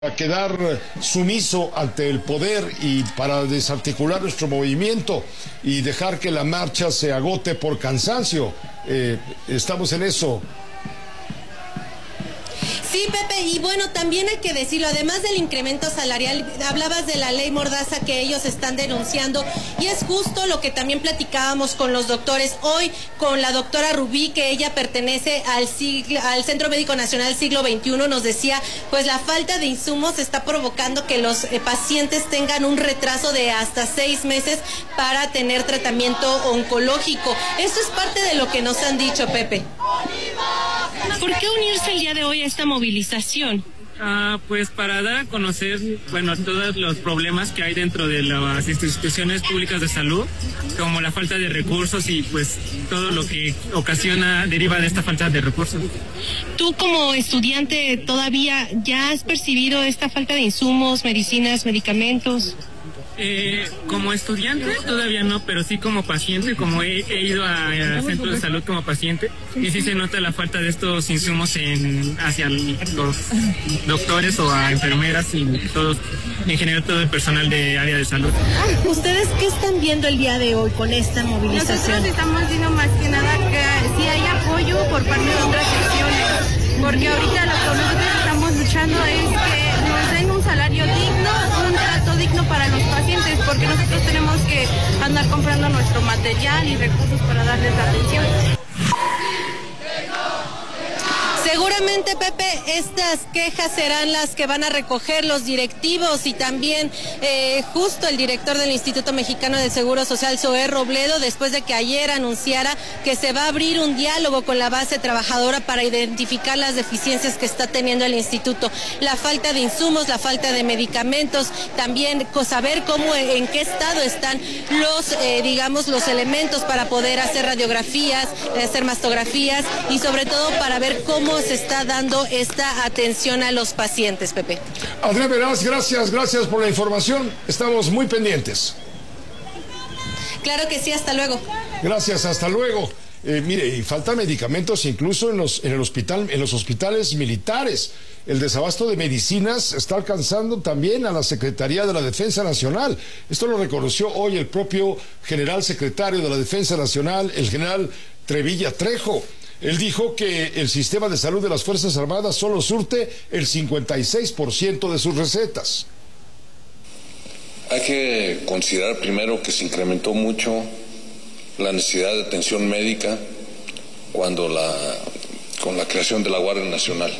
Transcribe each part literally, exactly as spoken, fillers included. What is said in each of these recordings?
A quedar sumiso ante el poder y para desarticular nuestro movimiento y dejar que la marcha se agote por cansancio. Eh, estamos en eso. Sí, Pepe, y bueno, también hay que decirlo, además del incremento salarial, hablabas de la ley Mordaza que ellos están denunciando, y es justo lo que también platicábamos con los doctores hoy, con la doctora Rubí, que ella pertenece al, siglo, al Centro Médico Nacional Siglo veintiuno, nos decía, pues la falta de insumos está provocando que los eh, pacientes tengan un retraso de hasta seis meses para tener tratamiento oncológico. Esto es parte de lo que nos han dicho, Pepe. ¿Por qué unirse el día de hoy a esta movilización? Ah, pues para dar a conocer, bueno, todos los problemas que hay dentro de las instituciones públicas de salud, como la falta de recursos y pues todo lo que ocasiona, deriva de esta falta de recursos. Tú como estudiante todavía ya has percibido esta falta de insumos, medicinas, medicamentos. Eh, como estudiante todavía no, pero sí como paciente, como he, he ido a, a centros de salud como paciente, y sí se nota la falta de estos insumos en, hacia los doctores o a enfermeras y todos, en general todo el personal de área de salud. ¿Ustedes qué están viendo el día de hoy con esta movilización? Nosotros estamos viendo más que nada que sí hay apoyo por parte de otras secciones, porque ahorita lo que nosotros estamos luchando es que nos den un salario digno, un trato digno para los pacientes, porque nosotros tenemos que andar comprando nuestro material y recursos para darles la atención. Seguramente, Pepe, estas quejas serán las que van a recoger los directivos y también eh, justo el director del Instituto Mexicano del Seguro Social, Zoé Robledo, después de que ayer anunciara que se va a abrir un diálogo con la base trabajadora para identificar las deficiencias que está teniendo el instituto, la falta de insumos, la falta de medicamentos, también saber cómo, en qué estado están los, eh, digamos, los elementos para poder hacer radiografías, hacer mastografías y sobre todo para ver cómo se está dando esta atención a los pacientes, Pepe. Andrea Veraz, gracias, gracias por la información. Estamos muy pendientes. Claro que sí, hasta luego. Gracias, hasta luego. Eh, mire, y faltan medicamentos incluso en los, en el hospital, en los hospitales militares. El desabasto de medicinas está alcanzando también a la Secretaría de la Defensa Nacional. Esto lo reconoció hoy el propio general secretario de la Defensa Nacional, el general Trevilla Trejo. Él dijo que el sistema de salud de las Fuerzas Armadas solo surte el cincuenta y seis por ciento de sus recetas. Hay que considerar primero que se incrementó mucho la necesidad de atención médica cuando la, con la creación de la Guardia Nacional.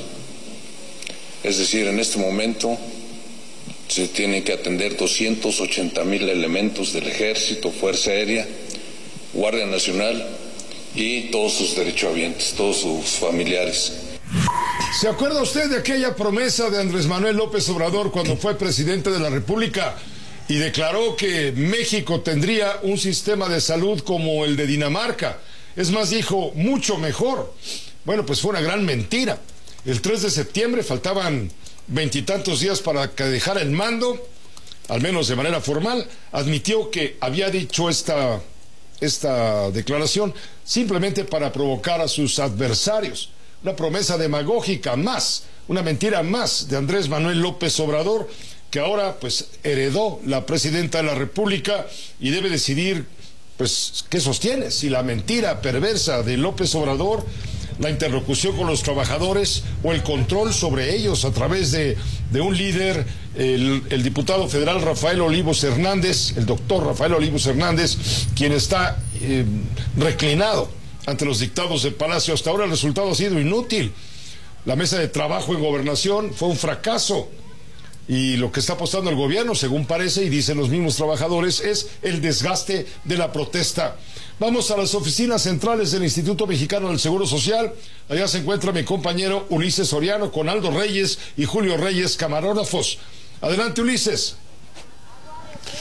Es decir, en este momento se tienen que atender doscientos ochenta mil elementos del Ejército, Fuerza Aérea, Guardia Nacional y todos sus derechohabientes, todos sus familiares. ¿Se acuerda usted de aquella promesa de Andrés Manuel López Obrador cuando fue presidente de la República y declaró que México tendría un sistema de salud como el de Dinamarca? Es más, dijo, mucho mejor. Bueno, pues fue una gran mentira. El tres de septiembre faltaban veintitantos días para que dejara el mando, al menos de manera formal, admitió que había dicho esta... esta declaración simplemente para provocar a sus adversarios. Una promesa demagógica más, una mentira más de Andrés Manuel López Obrador, que ahora pues heredó la presidenta de la República y debe decidir pues qué sostiene, si la mentira perversa de López Obrador, la interlocución con los trabajadores o el control sobre ellos a través de, de un líder, el, el diputado federal Rafael Olivos Hernández, el doctor Rafael Olivos Hernández, quien está eh, reclinado ante los dictados del Palacio. Hasta ahora el resultado ha sido inútil. La mesa de trabajo en gobernación fue un fracaso. Y lo que está apostando el gobierno, según parece, y dicen los mismos trabajadores, es el desgaste de la protesta. Vamos a las oficinas centrales del Instituto Mexicano del Seguro Social. Allá se encuentra mi compañero Ulises Soriano con Aldo Reyes y Julio Reyes, camarógrafos. Adelante, Ulises.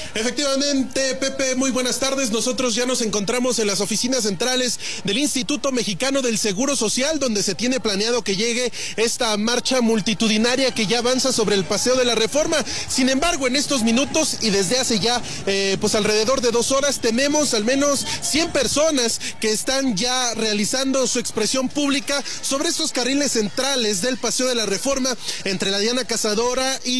Efectivamente, Pepe, muy buenas tardes. Nosotros ya nos encontramos en las oficinas centrales del Instituto Mexicano del Seguro Social, donde se tiene planeado que llegue esta marcha multitudinaria que ya avanza sobre el Paseo de la Reforma. Sin embargo, en estos minutos y desde hace ya eh, pues alrededor de dos horas tenemos al menos cien personas que están ya realizando su expresión pública sobre estos carriles centrales del Paseo de la Reforma entre la Diana Cazadora y